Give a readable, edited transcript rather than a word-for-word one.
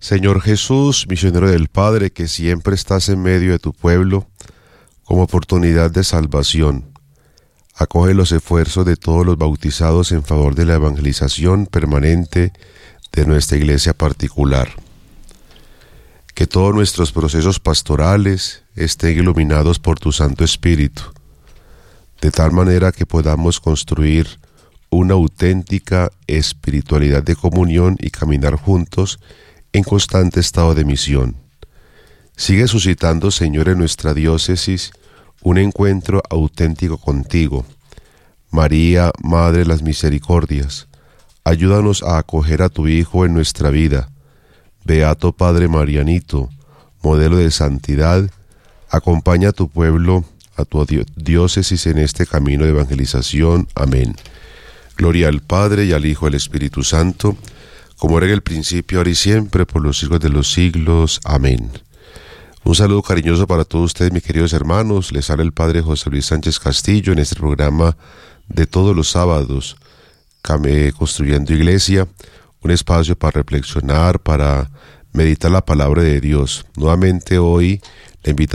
Señor Jesús, misionero del Padre, que siempre estás en medio de tu pueblo como oportunidad de salvación, acoge los esfuerzos de todos los bautizados en favor de la evangelización permanente de nuestra iglesia particular. Que todos nuestros procesos pastorales estén iluminados por tu Santo Espíritu, de tal manera que podamos construir una auténtica espiritualidad de comunión y caminar juntos en constante estado de misión. Sigue suscitando, Señor, en nuestra diócesis un encuentro auténtico contigo. María, Madre de las Misericordias, ayúdanos a acoger a tu Hijo en nuestra vida. Beato Padre Marianito, modelo de santidad, acompaña a tu pueblo, a tu diócesis en este camino de evangelización. Amén. Gloria al Padre, y al Hijo, y al Espíritu Santo, como era en el principio, ahora y siempre, por los siglos de los siglos. Amén. Un saludo cariñoso para todos ustedes, mis queridos hermanos. Les habla el Padre José Luis Sánchez Castillo en este programa de todos los sábados, Construyendo Iglesia, un espacio para reflexionar, para meditar la palabra de Dios. Nuevamente hoy, la invitación